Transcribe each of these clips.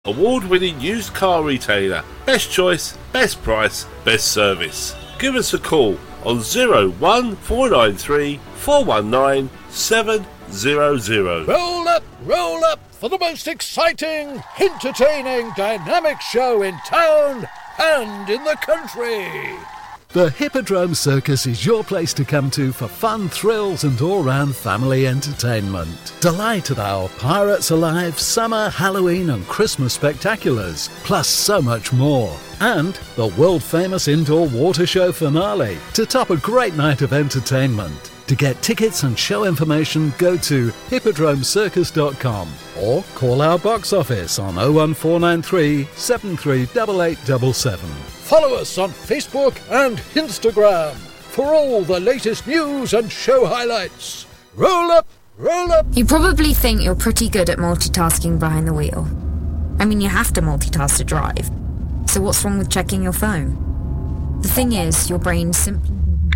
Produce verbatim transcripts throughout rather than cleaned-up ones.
Award-winning used car retailer. Best choice, best price, best service. Give us a call on zero one four nine three four one nine seven zero zero. Roll up, roll up for the most exciting, entertaining, dynamic show in town and in the country. The Hippodrome Circus is your place to come to for fun, thrills and all-round family entertainment. Delight at our Pirates Alive, Summer, Halloween and Christmas spectaculars, plus so much more. And the world-famous indoor water show finale to top a great night of entertainment. To get tickets and show information, go to hippodrome circus dot com or call our box office on oh one four nine three seven three eight eight seven seven. Follow us on Facebook and Instagram for all the latest news and show highlights. Roll up, roll up. You probably think you're pretty good at multitasking behind the wheel. I mean, you have to multitask to drive. So what's wrong with checking your phone? The thing is, your brain simply...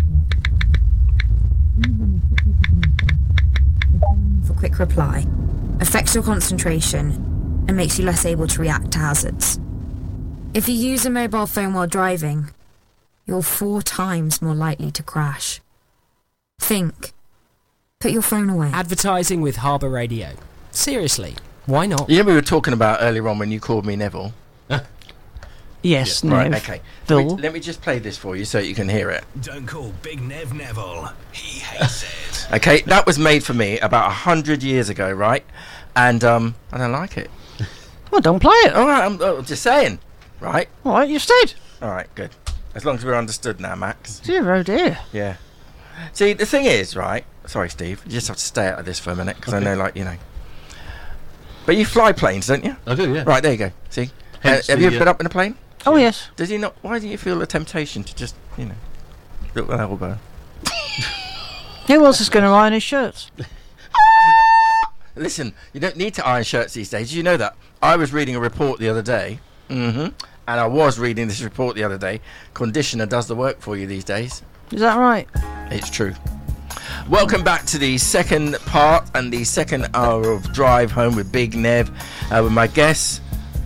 for quick reply, affects your concentration, and makes you less able to react to hazards. If you use a mobile phone while driving, you're four times more likely to crash. Think. Put your phone away. Advertising with Harbour Radio. Seriously, why not? You know we were talking about earlier on when you called me Neville? Yes, yeah. Nev. Right, okay. Phil. Let me, let me just play this for you so you can hear it. Don't call Big Nev Neville. He hates it. Okay, that was made for me about a hundred years ago, right? And um, I don't like it. Well, don't play it. All right, I'm uh, just saying. Right? All right, you said. All right, good. As long as we're understood now, Max. Dear, oh dear. Yeah. See, the thing is, right? Sorry, Steve. You just have to stay out of this for a minute because okay. I know, like, you know. But you fly planes, don't you? I do, yeah. Right, there you go. See? Uh, have the, you ever uh, been up in a plane? Oh, yes. Does he not? Why do you feel the temptation to just, you know, look at an elbow? Who else is going to iron his shirts? Listen, you don't need to iron shirts these days. You know that. I was reading a report the other day. Mm-hmm. And I was reading this report the other day. Conditioner does the work for you these days. Is that right? It's true. Welcome back to the second part and the second hour of Drive Home with Big Nev, uh, with my guests,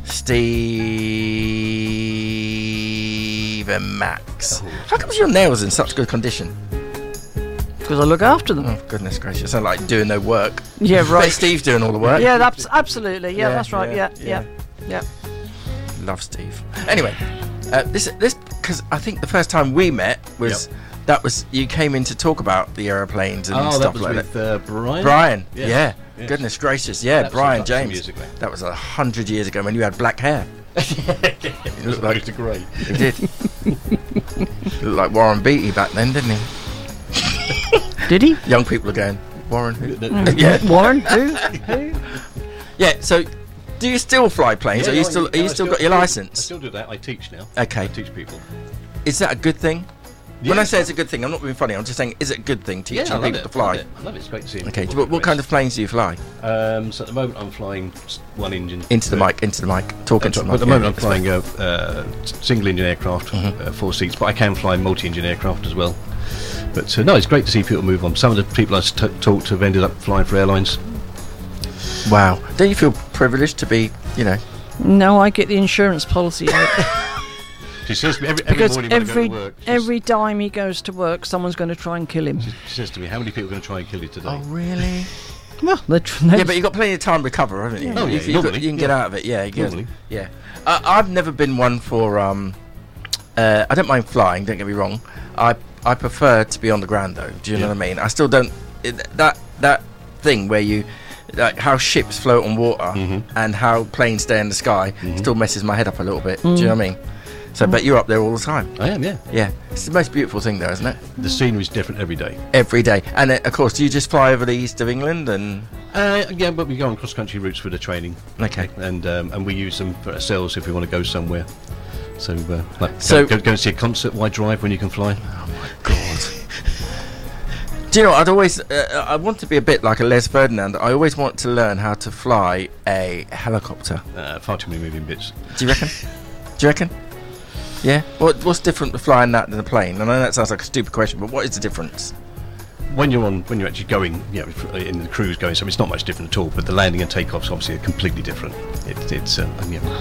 Steve and Max. Oh. How come your nails in such good condition? Because I look after them. Oh, goodness gracious. I sound like doing no work. Yeah, right. Bet Steve's doing all the work. Yeah, that's absolutely. Yeah, yeah that's right. Yeah, yeah, yeah. yeah. Love Steve. Anyway, uh, this this because I think the first time we met was yep. that was you came in to talk about the aeroplanes and oh, stuff that was like with, that. Uh, Brian. Brian, yes. yeah. Yes. Goodness gracious, yeah, that Brian was James. That was a hundred years ago when you had black hair. It looked like to grey. He did. Looked like Warren Beatty back then, didn't he? Did he? Young people are going, Warren who? Mm. Yeah, Warren who? Who? Yeah. So. Do you still fly planes? Yeah, are you no, still? no, are you still, still got your I license? I still do that. I teach now. Okay. I teach people. Is that a good thing? Yeah, when I say it's a good thing, I'm not being funny. I'm just saying, is it a good thing teaching yeah, people it, to fly? I love it. I love it. It's great to see. Okay. What, what kind of planes do you fly? Um, so at the moment, I'm flying one engine. Into the mic. Into the mic. Talk into the mic. At the moment, I'm flying a uh, single engine aircraft, mm-hmm. uh, four seats, but I can fly multi-engine aircraft as well. But uh, no, it's great to see people move on. Some of the people I've t- talked to have ended up flying for airlines. Wow. Don't you feel privileged to be, you know? No, I get the insurance policy out. She says to me every, every because morning every, when I go to work. Every time he goes to work, someone's going to try and kill him. She, she says to me, how many people are going to try and kill you today? Oh, really? Well, they're tr- yeah, but you've got plenty of time to recover, haven't you? Oh, yeah, you, normally, got, you can yeah. get out of it, yeah. You normally. Get, yeah. Uh, I've never been one for... Um, uh, I don't mind flying, don't get me wrong. I I prefer to be on the ground, though. Do you yeah. know what I mean? I still don't... It, that that thing where you... Like how ships float on water mm-hmm. and how planes stay in the sky mm-hmm. still messes my head up a little bit. Mm. Do you know what I mean? So, mm. but you're up there all the time. I am, yeah. Yeah. It's the most beautiful thing, though, isn't it? The scenery's different every day. Every day. And, uh, of course, do you just fly over the east of England and... Uh, yeah, but we go on cross-country routes for the training. Okay. And um, and we use them for ourselves if we want to go somewhere. So, uh, like, so go, go, go and see a concert, why drive when you can fly? Oh, my God. Do you know, I'd always, uh, I want to be a bit like a Les Ferdinand. I always want to learn how to fly a helicopter. Uh, far too many moving bits. Do you reckon? Do you reckon? Yeah? What, what's different with flying that than a plane? I know that sounds like a stupid question, but what is the difference? when you're on, when you're actually going, you know, in the cruise going, so it's not much different at all. But the landing and takeoffs obviously are completely different. It, it's, uh, you know,